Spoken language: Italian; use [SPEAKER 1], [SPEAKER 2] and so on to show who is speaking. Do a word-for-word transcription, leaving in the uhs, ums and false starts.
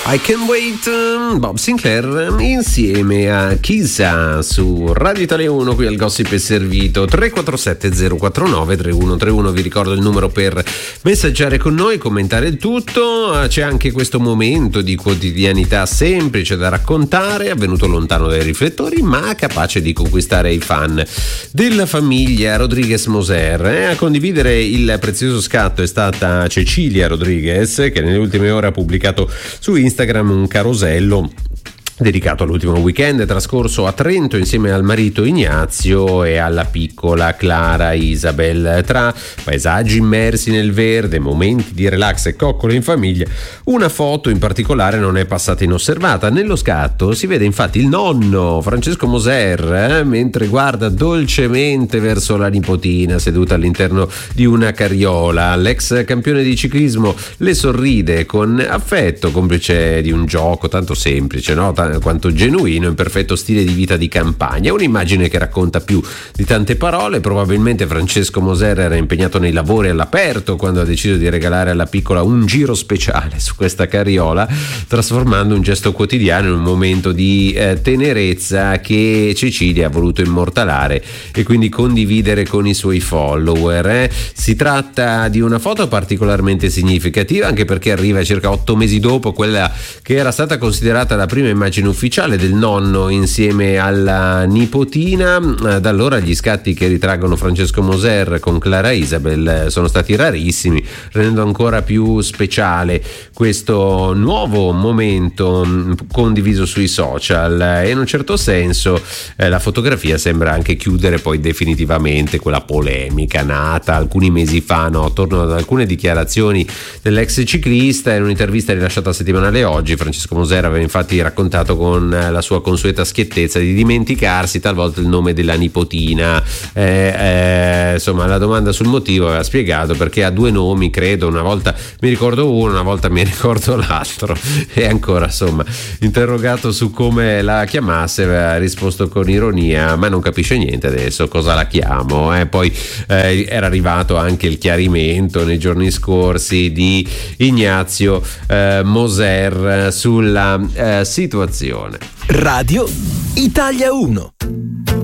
[SPEAKER 1] I Can't Wait, Bob Sinclair insieme a Chissà su Radio Italia uno. Qui al Gossip è servito. Tre quattro sette zero quattro nove tre uno tre uno, vi ricordo il numero per messaggiare con noi, commentare il tutto. C'è anche questo momento di quotidianità semplice da raccontare, avvenuto lontano dai riflettori ma capace di conquistare i fan della famiglia Rodriguez Moser. Eh? A condividere il prezioso scatto è stata Cecilia Rodriguez, che nelle ultime ore ha pubblicato su Instagram un carosello dedicato all'ultimo weekend trascorso a Trento insieme al marito Ignazio e alla piccola Clara Isabel. Tra paesaggi immersi nel verde, momenti di relax e coccole in famiglia, una foto in particolare non è passata inosservata. Nello scatto si vede infatti il nonno Francesco Moser eh, mentre guarda dolcemente verso la nipotina seduta all'interno di una carriola. L'ex campione di ciclismo le sorride con affetto, complice di un gioco tanto semplice, no? T- quanto genuino, in perfetto stile di vita di campagna. Un'immagine che racconta più di tante parole. Probabilmente Francesco Moser era impegnato nei lavori all'aperto quando ha deciso di regalare alla piccola un giro speciale su questa carriola, trasformando un gesto quotidiano in un momento di eh, tenerezza che Cecilia ha voluto immortalare e quindi condividere con i suoi follower. Eh. Si tratta di una foto particolarmente significativa anche perché arriva circa otto mesi dopo quella che era stata considerata la prima immagine ufficiale del nonno insieme alla nipotina. Da allora gli scatti che ritraggono Francesco Moser con Clara Isabel sono stati rarissimi, rendendo ancora più speciale questo nuovo momento condiviso sui social, e in un certo senso eh, la fotografia sembra anche chiudere poi definitivamente quella polemica nata alcuni mesi fa, no? Attorno ad alcune dichiarazioni dell'ex ciclista. In un'intervista rilasciata al settimanale Oggi, Francesco Moser aveva infatti raccontato con la sua consueta schiettezza di dimenticarsi talvolta il nome della nipotina. Eh, eh, insomma, la domanda sul motivo aveva spiegato perché ha due nomi, credo, una volta mi ricordo uno, una volta mi ricordo l'altro, e ancora insomma interrogato su come la chiamasse aveva risposto con ironia: ma non capisce niente adesso, cosa la chiamo? Eh, poi eh, era arrivato anche il chiarimento nei giorni scorsi di Ignazio eh, Moser sulla eh, situazione.
[SPEAKER 2] Radio Italia uno.